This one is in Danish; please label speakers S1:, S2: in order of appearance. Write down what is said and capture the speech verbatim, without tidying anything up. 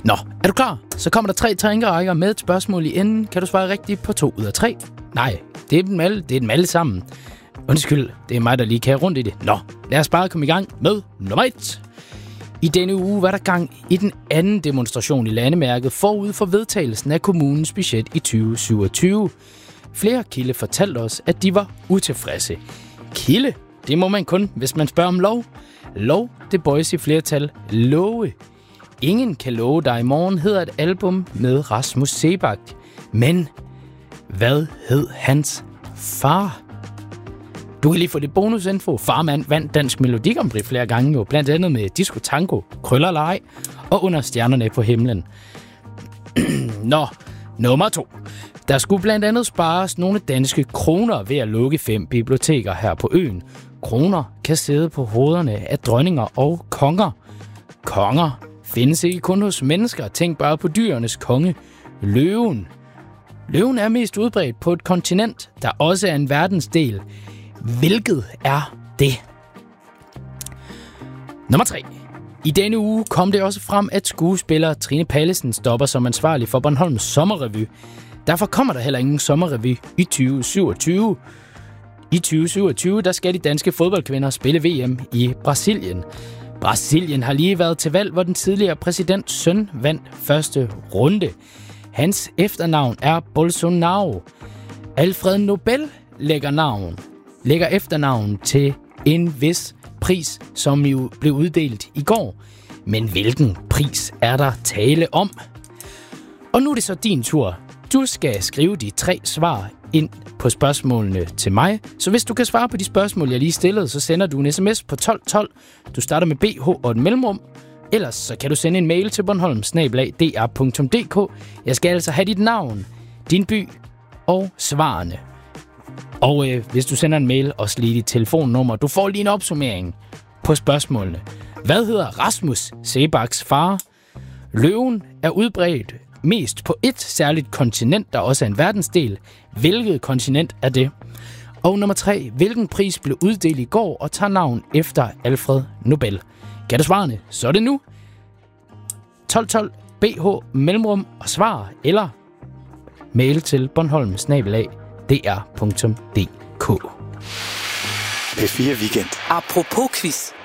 S1: Nå, er du klar? Så kommer der tre tænkerækker med et spørgsmål i enden. Kan du svare rigtigt på to ud af tre? Nej, det er dem alle, det er dem alle sammen. Undskyld, det er mig, der lige kan rundt i det. Nå, lad os bare komme i gang med nummer et. I denne uge var der gang i den anden demonstration i landemærket forud for vedtagelsen af kommunens budget i tyve syvogtyve. Flere kilde fortalte os, at de var utilfredse. Kilde, det må man kun, hvis man spørger om lov. Lov, det bøjes i flertal. Love. Ingen kan love dig i morgen hedder et album med Rasmus Seebach. Men hvad hed hans far? Du kan lige få det bonusinfo. Farmand vandt Dansk Melodi Grand Prix flere gange, jo blandt andet med Disco Tango, Krøller Leg og Under stjernerne på himlen. Nå, nummer to. Der skulle blandt andet spares nogle danske kroner ved at lukke fem biblioteker her på øen. Kroner kan sidde på hovederne af dronninger og konger. Konger findes ikke kun hos mennesker. Tænk bare på dyrenes konge, løven. Løven er mest udbredt på et kontinent, der også er en verdensdel. Hvilket er det? Nummer tre. I denne uge kom det også frem, at skuespiller Trine Pallesen stopper som ansvarlig for Bornholms sommerrevy. Derfor kommer der heller ingen sommerrevy i tyve syvogtyve. I tyve syvogtyve der skal de danske fodboldkvinder spille V M i Brasilien. Brasilien har lige været til valg, hvor den tidligere præsidents søn vandt første runde. Hans efternavn er Bolsonaro. Alfred Nobel lægger navn, lægger efternavn til en vis pris, som jo blev uddelt i går. Men hvilken pris er der tale om? Og nu er det så din tur. Du skal skrive de tre svar ind på spørgsmålene til mig. Så hvis du kan svare på de spørgsmål, jeg lige stillede, så sender du en sms på tolv tolv. Du starter med B H og et mellemrum. Ellers så kan du sende en mail til bornholm snabel-a d r punktum d k. Jeg skal altså have dit navn, din by og svarene. Og øh, hvis du sender en mail, også lige dit telefonnummer. Du får lige en opsummering på spørgsmålene. Hvad hedder Rasmus Seebachs far? Løven er udbredt mest på et særligt kontinent, der også er en verdensdel. Hvilket kontinent er det? Og nummer tre. Hvilken pris blev uddelt i går og tager navn efter Alfred Nobel? Kan du svarene? Så er det nu. tolv tolv B H mellemrum og svar, eller mail til bornholm snabel-a d r punktum d k.
S2: P fire Weekend.
S3: Apropos quiz.